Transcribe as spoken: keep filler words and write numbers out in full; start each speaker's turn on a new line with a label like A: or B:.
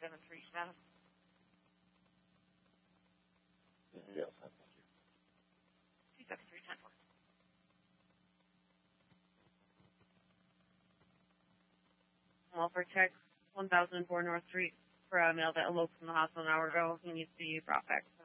A: seven three status.
B: Yes, thank you.
A: two seven three ten four. Welfare check, one thousand four North Street, for a male that eloped from the hospital an hour ago. He needs to be brought back